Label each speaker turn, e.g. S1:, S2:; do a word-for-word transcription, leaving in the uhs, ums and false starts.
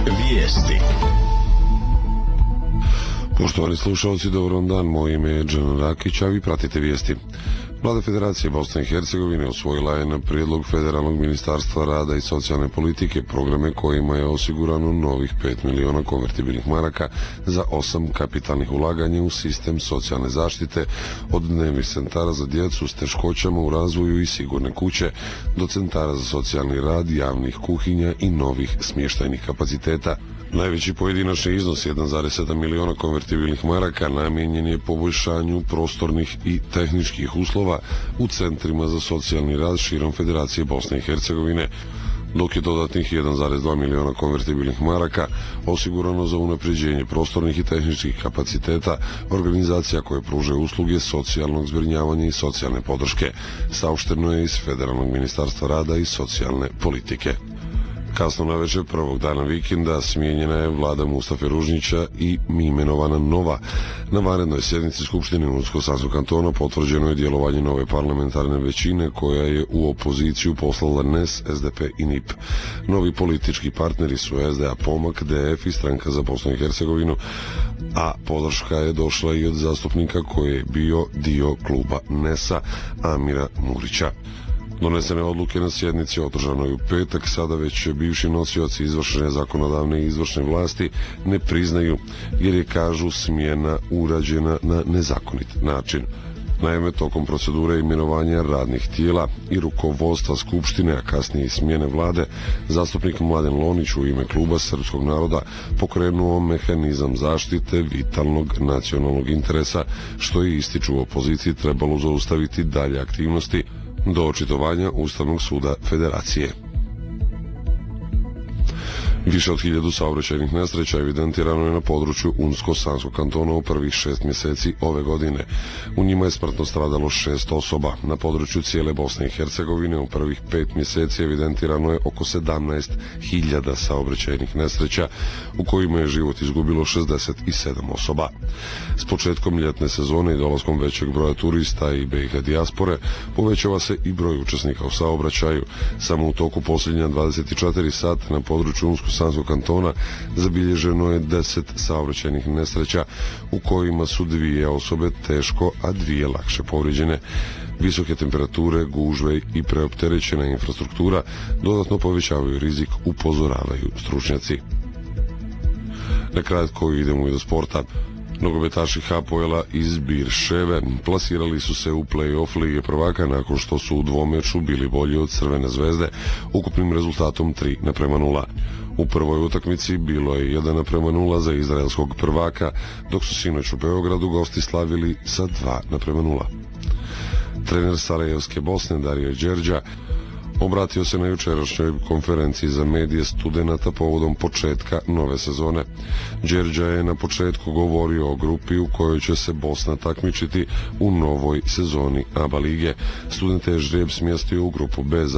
S1: Vijesti.
S2: Poštovani slušalci, dobar vam dan, moje ime je Džan Rakić, a vi pratite vijesti. Vlada Federacije Bosne i Hercegovine osvojila je na prijedlog Federalnog ministarstva rada i socijalne politike programe kojima je osigurano novih pet miliona konvertibilnih maraka za osam kapitalnih ulaganja u sistem socijalne zaštite, od dnevnih centara za djecu s teškoćama u razvoju i sigurne kuće do centara za socijalni rad, javnih kuhinja i novih smještajnih kapaciteta. Najveći pojedinačni iznos jedan zarez sedam miliona konvertibilnih maraka namijenjen je poboljšanju prostornih i tehničkih uslova u centrima za socijalni rad širom Federacije Bosne i Hercegovine, dok je dodatnih jedan zarez dva miliona konvertibilnih maraka osigurano za unapređenje prostornih i tehničkih kapaciteta organizacija koje pružaju usluge socijalnog zbrinjavanja i socijalne podrške, saopšteno je iz Federalnog ministarstva rada i socijalne politike. Kasno na večer prvog dana vikenda smijenjena je vlada Mustafe Ružnića i imenovana nova. Na vanrednoj sjednici Skupštine Unsko-Sanskog kantona potvrđeno je djelovanje nove parlamentarne većine koja je u opoziciju poslala N E S, S D P i N I P. Novi politički partneri su S D A, Pomak, D F i Stranka za Bosnu i Hercegovinu, a podrška je došla i od zastupnika koji je bio dio kluba N E S-a, Amira Murića. Donesene odluke na sjednici održanoj u petak sada već bivši nosioci izvršne zakonodavne i izvršne vlasti ne priznaju, jer je, kažu, smjena urađena na nezakonit način. Naime, tokom procedure imenovanja radnih tijela i rukovodstva Skupštine, a kasnije i smjene vlade, zastupnik Mladen Lonić u ime kluba Srpskog naroda pokrenuo mehanizam zaštite vitalnog nacionalnog interesa, što je, ističu u opoziciji, trebalo zaustaviti dalje aktivnosti do očitovanja Ustavnog suda Federacije. Više od hiljadu saobraćajnih nesreća evidentirano je na području Unsko-Sanskog kantona u prvih šest mjeseci ove godine. U njima je smrtno stradalo šest osoba. Na području cijele Bosne i Hercegovine u prvih pet mjeseci evidentirano je oko sedamnaest hiljada saobraćajnih nesreća, u kojima je život izgubilo šezdeset sedam osoba. S početkom ljetne sezone i dolaskom većeg broja turista i B i H dijaspore povećava se i broj učesnika u saobraćaju. Samo u toku posljednja dvadeset četiri sata na području Unsko-Sanskog kantona zabilježeno je deset saobraćajnih nesreća, u kojima su dvije osobe teško, a dvije lakše povrijeđene. Visoke temperature, gužve i preopterećena infrastruktura dodatno povećavaju rizik, upozoravaju stručnjaci. Na kratko idemo i do sporta. Nogometaši Hapoela iz Birševe plasirali su se u play-off Lige prvaka nakon što su u dvomeču bili bolji od Crvene zvezde ukupnim rezultatom tri naprema nula. U prvoj utakmici bilo je jedan naprema nula za izraelskog prvaka, dok su sinoć u Beogradu gosti slavili sa dva naprema nula. Trener Sarajevske Bosne Dario Đerđa obratio se na jučerašnjoj konferenciji za medije studenata povodom početka nove sezone. Đerđa je na početku govorio o grupi u kojoj će se Bosna takmičiti u novoj sezoni A B A lige. Studente je žrijeb smjestio u grupu B